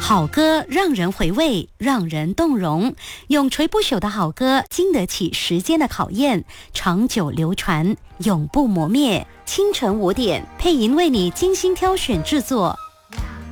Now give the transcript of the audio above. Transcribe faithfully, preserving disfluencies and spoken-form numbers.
好歌让人回味，让人动容，永垂不朽的好歌经得起时间的考验，长久流传，永不磨灭。清晨五点，配音为你精心挑选制作，